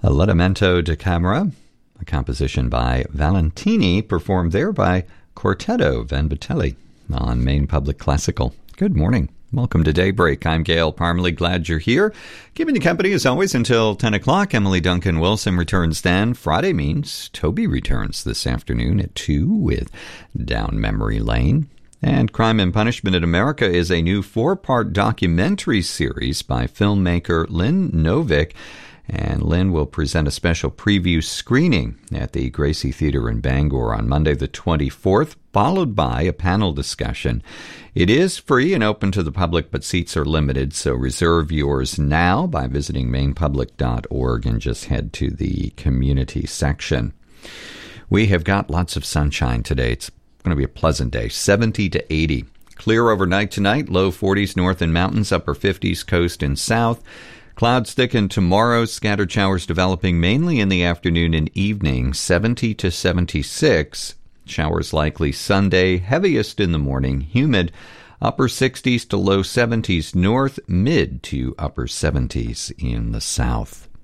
L'Adamento da Camera, a composition by Valentini, performed there by Quartetto Vanvitelli on Maine Public Classical. Good morning. Welcome to Daybreak. I'm Gail Parmalee. Glad you're here. Keeping you company as always until 10 o'clock. Emily Duncan Wilson returns then. Friday means Toby returns this afternoon at 2 with Down Memory Lane. And Crime and Punishment in America is a new 4-part documentary series by filmmaker Lynn Novick. And Lynn will present a special preview screening at the Gracie Theater in Bangor on Monday the 24th, followed by a panel discussion. It is free and open to the public, but seats are limited, so reserve yours now by visiting mainepublic.org and just head to the community section. We have got lots of sunshine today. It's going to be a pleasant day, 70 to 80. Clear overnight tonight, low 40s north and mountains, upper 50s coast and south. Clouds thicken tomorrow, scattered showers developing mainly in the afternoon and evening, 70 to 76. Showers likely Sunday, heaviest in the morning, humid, upper 60s to low 70s north, mid to upper 70s in the south.